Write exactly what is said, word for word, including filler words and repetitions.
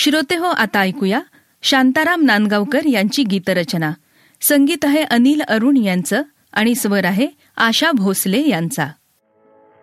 श्रोते हो, आता ऐकूया शांताराम नांदगावकर यांची गीतरचना. संगीत आहे अनिल अरुण यांचं आणि स्वर आहे आशा भोसले यांचा.